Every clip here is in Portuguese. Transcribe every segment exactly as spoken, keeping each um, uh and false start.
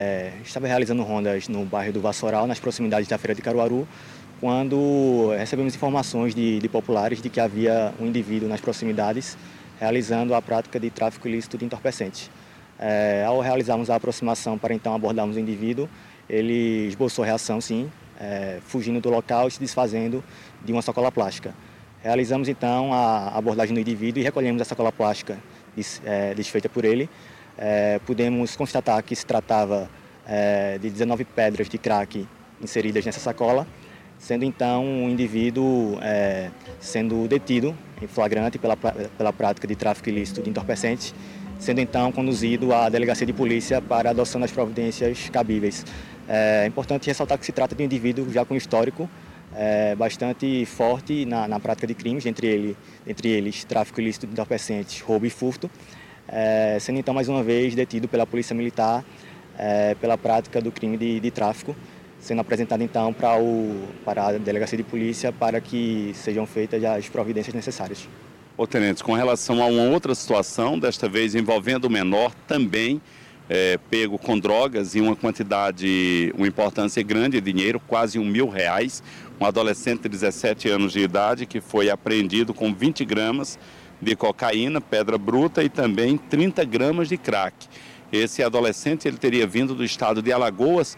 Estava realizando rondas no bairro do Vassoural, nas proximidades da Feira de Caruaru, quando recebemos informações de, de populares de que havia um indivíduo nas proximidades realizando a prática de tráfico ilícito de entorpecentes. É, ao realizarmos a aproximação para então abordarmos o indivíduo, ele esboçou reação, sim, é, fugindo do local e se desfazendo de uma sacola plástica. Realizamos então a abordagem do indivíduo e recolhemos a sacola plástica des, é, desfeita por ele. É, pudemos constatar que se tratava é, de dezenove pedras de crack inseridas nessa sacola, sendo então um indivíduo é, sendo detido em flagrante pela, pela prática de tráfico ilícito de entorpecentes, sendo então conduzido à delegacia de polícia para a adoção das providências cabíveis. É importante ressaltar que se trata de um indivíduo já com histórico é, bastante forte na, na prática de crimes, entre, ele, entre eles tráfico ilícito de entorpecentes, roubo e furto, é, sendo então mais uma vez detido pela Polícia Militar é, pela prática do crime de, de tráfico, sendo apresentado então para, o, para a delegacia de polícia para que sejam feitas as providências necessárias. Ô, tenente, com relação a uma outra situação, desta vez envolvendo o menor, também é, pego com drogas e uma quantidade, uma importância grande de dinheiro, quase um mil reais, um adolescente de dezessete anos de idade que foi apreendido com vinte gramas de cocaína, pedra bruta e também trinta gramas de crack. Esse adolescente ele teria vindo do estado de Alagoas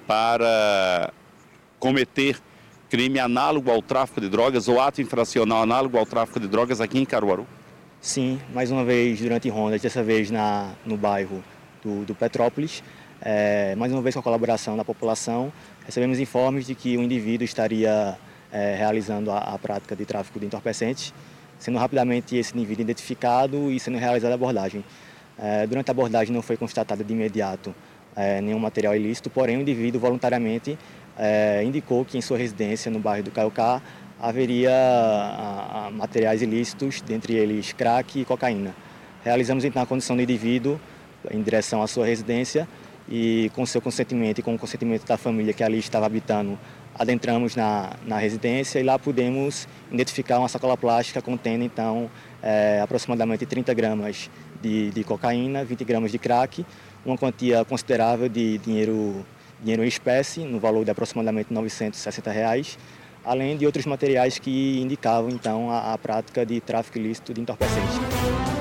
para cometer crime análogo ao tráfico de drogas ou ato infracional análogo ao tráfico de drogas aqui em Caruaru? Sim, mais uma vez durante rondas, dessa vez na, no bairro do, do Petrópolis, é, mais uma vez com a colaboração da população, recebemos informes de que o indivíduo estaria é, realizando a, a prática de tráfico de entorpecentes, sendo rapidamente esse indivíduo identificado e sendo realizada a abordagem. É, durante a abordagem não foi constatada de imediato é, nenhum material ilícito, porém o indivíduo voluntariamente é, indicou que em sua residência no bairro do Caiucá haveria a, a, materiais ilícitos, dentre eles crack e cocaína. Realizamos então a condução do indivíduo em direção à sua residência e com seu consentimento e com o consentimento da família que ali estava habitando, adentramos na, na residência e lá pudemos identificar uma sacola plástica contendo então é, aproximadamente trinta gramas de, de cocaína, vinte gramas de crack, uma quantia considerável de dinheiro, dinheiro em espécie, no valor de aproximadamente novecentos e sessenta reais, além de outros materiais que indicavam então a, a prática de tráfico ilícito de entorpecentes.